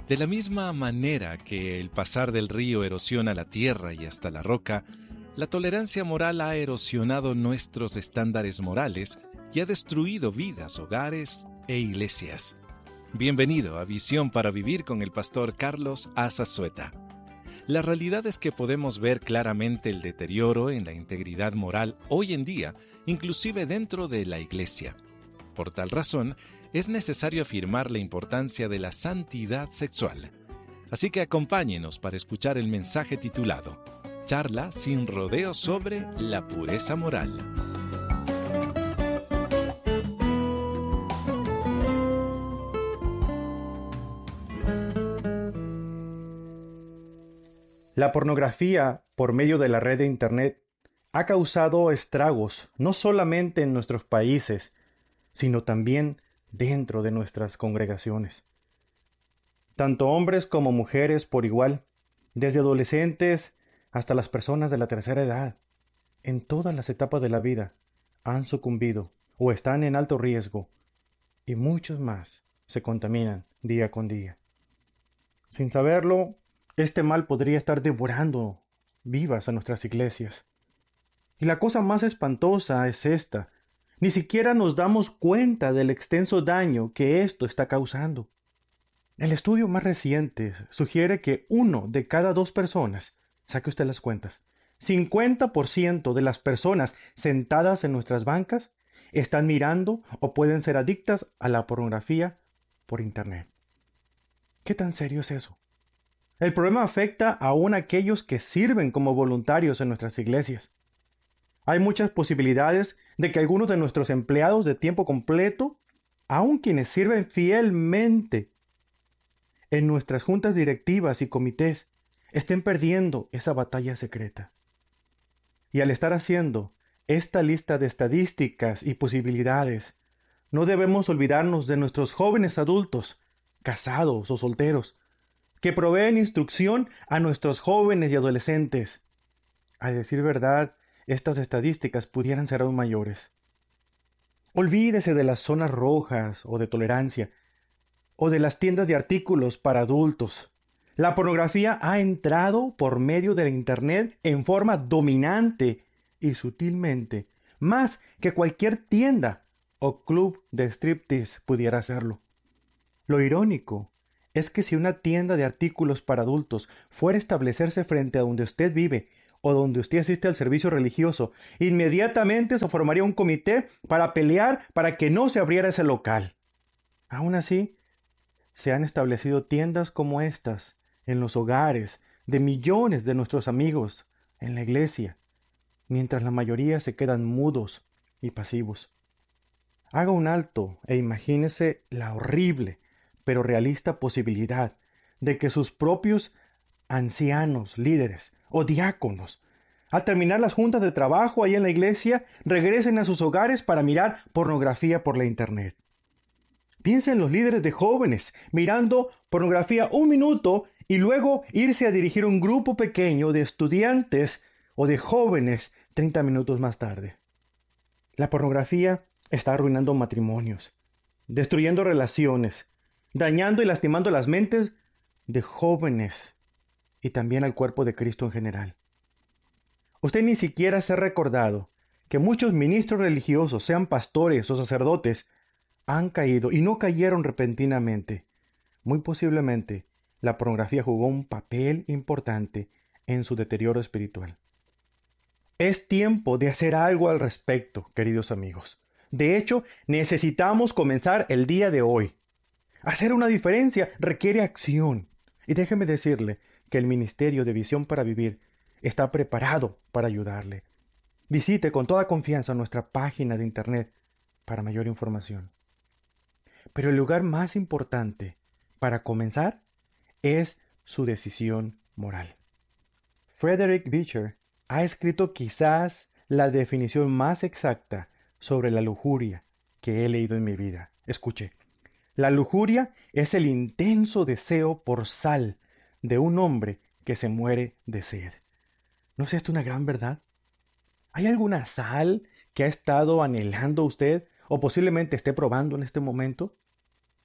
De la misma manera que el pasar del río erosiona la tierra y hasta la roca, la tolerancia moral ha erosionado nuestros estándares morales y ha destruido vidas, hogares e iglesias. Bienvenido a Visión para Vivir con el pastor Carlos Azazueta. La realidad es que podemos ver claramente el deterioro en la integridad moral hoy en día, inclusive dentro de la iglesia. Por tal razón, es necesario afirmar la importancia de la santidad sexual. Así que acompáñenos para escuchar el mensaje titulado Charla sin rodeos sobre la pureza moral. La pornografía por medio de la red de Internet ha causado estragos no solamente en nuestros países, sino también dentro de nuestras congregaciones. Tanto hombres como mujeres por igual, desde adolescentes hasta las personas de la tercera edad, en todas las etapas de la vida, han sucumbido o están en alto riesgo, y muchos más se contaminan día con día. Sin saberlo, este mal podría estar devorando vivas a nuestras iglesias. Y la cosa más espantosa es esta: ni siquiera nos damos cuenta del extenso daño que esto está causando. El estudio más reciente sugiere que 1 de cada 2 personas, saque usted las cuentas, 50% de las personas sentadas en nuestras bancas están mirando o pueden ser adictas a la pornografía por Internet. ¿Qué tan serio es eso? El problema afecta aún a aquellos que sirven como voluntarios en nuestras iglesias. Hay muchas posibilidades de que algunos de nuestros empleados de tiempo completo, aun quienes sirven fielmente en nuestras juntas directivas y comités, estén perdiendo esa batalla secreta. Y al estar haciendo esta lista de estadísticas y posibilidades, no debemos olvidarnos de nuestros jóvenes adultos, casados o solteros, que proveen instrucción a nuestros jóvenes y adolescentes. A decir verdad, estas estadísticas pudieran ser aún mayores. Olvídese de las zonas rojas o de tolerancia, o de las tiendas de artículos para adultos. La pornografía ha entrado por medio de la Internet en forma dominante y sutilmente, más que cualquier tienda o club de striptease pudiera hacerlo. Lo irónico es que si una tienda de artículos para adultos fuera a establecerse frente a donde usted vive o donde usted asiste al servicio religioso, inmediatamente se formaría un comité para pelear para que no se abriera ese local. Aún así, se han establecido tiendas como estas en los hogares de millones de nuestros amigos en la iglesia, mientras la mayoría se quedan mudos y pasivos. Haga un alto e imagínese la horrible pero realista posibilidad de que sus propios ancianos, líderes o diáconos, al terminar las juntas de trabajo ahí en la iglesia, regresen a sus hogares para mirar pornografía por la Internet. Piensen en los líderes de jóvenes mirando pornografía 1 minuto y luego irse a dirigir un grupo pequeño de estudiantes o de jóvenes 30 minutos más tarde. La pornografía está arruinando matrimonios, destruyendo relaciones, dañando y lastimando las mentes de jóvenes y también al cuerpo de Cristo en general. Usted ni siquiera se ha recordado que muchos ministros religiosos, sean pastores o sacerdotes, han caído y no cayeron repentinamente. Muy posiblemente la pornografía jugó un papel importante en su deterioro espiritual. Es tiempo de hacer algo al respecto, queridos amigos. De hecho, necesitamos comenzar el día de hoy. Hacer una diferencia requiere acción. Y déjeme decirle que el Ministerio de Visión para Vivir está preparado para ayudarle. Visite con toda confianza nuestra página de Internet para mayor información. Pero el lugar más importante para comenzar es su decisión moral. Frederick Beecher ha escrito quizás la definición más exacta sobre la lujuria que he leído en mi vida. Escuche. La lujuria es el intenso deseo por sal de un hombre que se muere de sed. ¿No es esto una gran verdad? ¿Hay alguna sal que ha estado anhelando usted o posiblemente esté probando en este momento?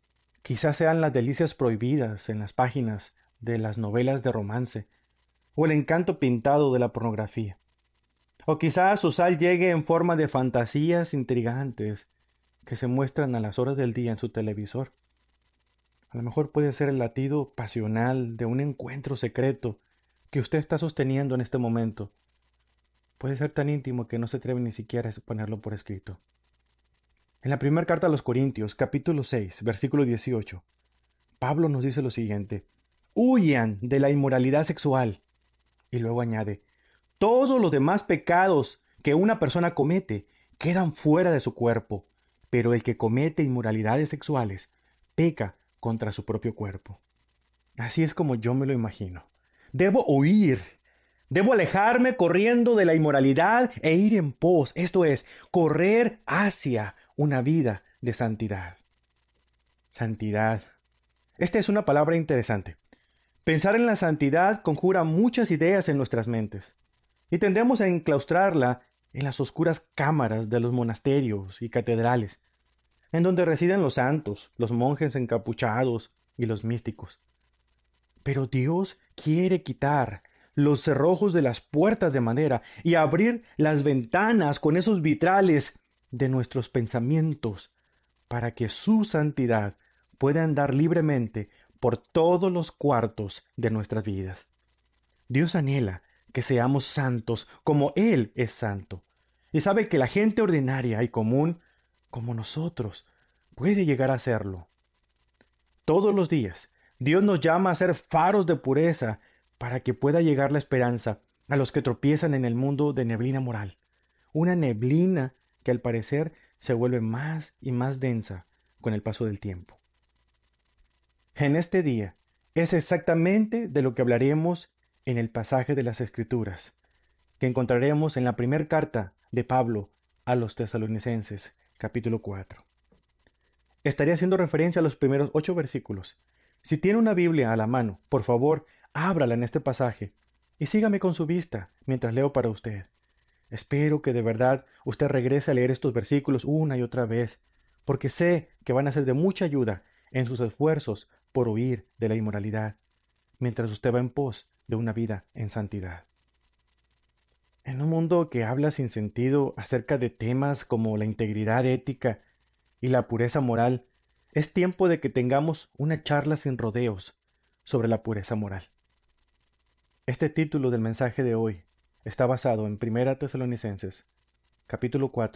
Quizás sean las delicias prohibidas en las páginas de las novelas de romance, o el encanto pintado de la pornografía. O quizás su sal llegue en forma de fantasías intrigantes que se muestran a las horas del día en su televisor. A lo mejor puede ser el latido pasional de un encuentro secreto que usted está sosteniendo en este momento. Puede ser tan íntimo que no se atreve ni siquiera a ponerlo por escrito. En la primera carta a los Corintios, capítulo 6, versículo 18, Pablo nos dice lo siguiente: huyan de la inmoralidad sexual. Y luego añade: todos los demás pecados que una persona comete quedan fuera de su cuerpo, pero el que comete inmoralidades sexuales peca contra su propio cuerpo. Así es como yo me lo imagino. Debo huir, debo alejarme corriendo de la inmoralidad e ir en pos, esto es, correr hacia una vida de santidad. Santidad. Esta es una palabra interesante. Pensar en la santidad conjura muchas ideas en nuestras mentes y tendemos a enclaustrarla en las oscuras cámaras de los monasterios y catedrales, en donde residen los santos, los monjes encapuchados y los místicos. Pero Dios quiere quitar los cerrojos de las puertas de madera y abrir las ventanas con esos vitrales de nuestros pensamientos para que su santidad pueda andar libremente por todos los cuartos de nuestras vidas. Dios anhela que seamos santos como Él es santo, y sabe que la gente ordinaria y común, como nosotros, puede llegar a serlo. Todos los días, Dios nos llama a ser faros de pureza para que pueda llegar la esperanza a los que tropiezan en el mundo de neblina moral, una neblina que al parecer se vuelve más y más densa con el paso del tiempo. En este día es exactamente de lo que hablaremos en el pasaje de las Escrituras, que encontraremos en la primera carta de Pablo a los Tesalonicenses, capítulo 4. Estaré haciendo referencia a los primeros 8 versículos. Si tiene una Biblia a la mano, por favor, ábrala en este pasaje y sígame con su vista mientras leo para usted. Espero que de verdad usted regrese a leer estos versículos una y otra vez, porque sé que van a ser de mucha ayuda en sus esfuerzos por huir de la inmoralidad, mientras usted va en pos de una vida en santidad. En un mundo que habla sin sentido acerca de temas como la integridad ética y la pureza moral, es tiempo de que tengamos una charla sin rodeos sobre la pureza moral. Este título del mensaje de hoy está basado en 1 Tesalonicenses, capítulo 4,